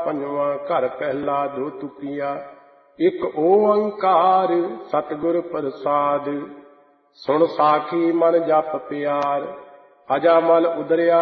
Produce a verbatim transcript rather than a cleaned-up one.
ਪੰਜਵਾਂ ਘਰ ਪਹਿਲਾ ਦੋ ਤੁਕੀਆ। ਇੱਕ ਓੰਕਾਰ ਸਤਿਗੁਰ ਪ੍ਰਸਾਦ, ਸੁਣ ਸਾਖੀ ਮਨ ਜਪ ਪਿਆਰ। ਅਜਾਮਲ ਉਦਰਿਆ